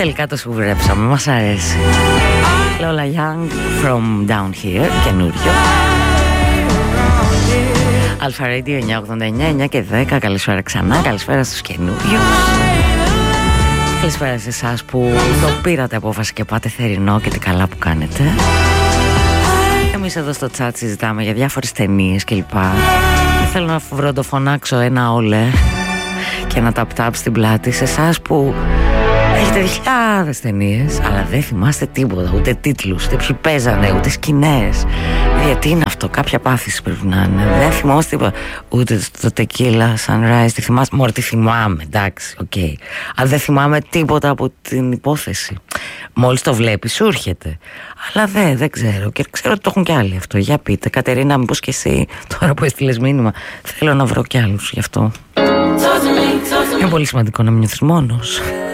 Τελικά το σιγουρέψαμε, μας αρέσει. Lola Young from Down Here, καινούριο. Αλφα Radio 989, 9 και 10. Καλησπέρα ξανά, καλησπέρα στους καινούριους. Καλησπέρα σε εσάς που το πήρατε απόφαση και πάτε θερινό και τι καλά που κάνετε. Εμείς εδώ στο chat συζητάμε για διάφορες ταινίες κλπ. Και θέλω να βροντοφωνάξω ένα όλε και ένα ταπ-ταπ στην πλάτη σε εσάς που έχετε χιλιάδες ταινίες, αλλά δεν θυμάστε τίποτα, ούτε τίτλους, ούτε ποιοι παίζανε, ούτε σκηνές. Γιατί είναι αυτό, κάποια πάθηση πρέπει να είναι. Δεν θυμάστε τίποτα, ούτε το Tequila Sunrise, τι θυμάστε? Μωρέ, τι θυμάμαι, εντάξει, οκ. Αλλά δεν θυμάμαι τίποτα από την υπόθεση. Μόλις το βλέπεις σου έρχεται. Αλλά δεν ξέρω, και ξέρω ότι το έχουν κι άλλοι αυτό. Για πείτε, Κατερίνα, μήπως και εσύ τώρα που έστειλες μήνυμα? Θέλω να βρω κι άλλους γι' αυτό. Είναι πολύ σημαντικό να μην νιώθεις μόνος.